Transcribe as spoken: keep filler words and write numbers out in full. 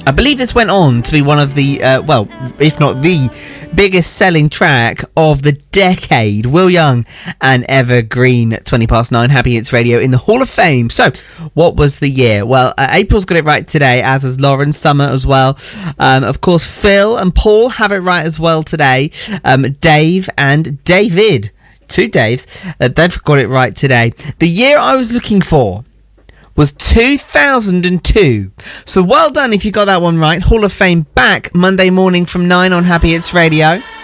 I believe this went on to be one of the, uh, well, if not the biggest selling track of the decade. Will Young and Evergreen, twenty past nine, Happy Hits Radio in the Hall of Fame. So, what was the year? Well, uh, April's got it right today, as has Lauren, Summer as well. Um, of course, Phil and Paul have it right as well today. Um, Dave and David, two Daves, uh, they've got it right today. The year I was looking for was two thousand two. So well done if you got that one right. Hall of Fame back Monday morning from nine on Happy Hits Radio.